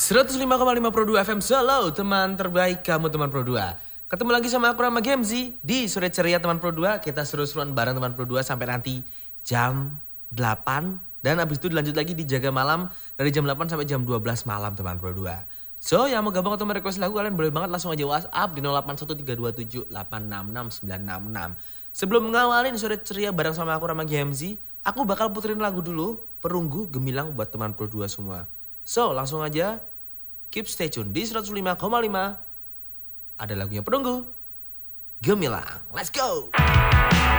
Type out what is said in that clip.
105,5 Pro 2 FM Solo, teman terbaik kamu teman Pro 2. Ketemu lagi sama aku Rama Gemzi di Sore Ceria teman Pro 2. Kita seru-seruan bareng teman Pro 2 sampai nanti jam 8. Dan abis itu dilanjut lagi di Jaga Malam dari jam 8 sampai jam 12 malam teman Pro 2. So yang mau gabung atau request lagu kalian boleh banget langsung aja WhatsApp di 081327866966. Sebelum ngawalin Sore Ceria bareng sama aku Rama Gemzi, aku bakal puterin lagu dulu, Perunggu Gemilang buat teman Pro 2 semua. So langsung aja keep stay tune di 105,5. Ada lagunya Perunggu Gemilang. Let's go.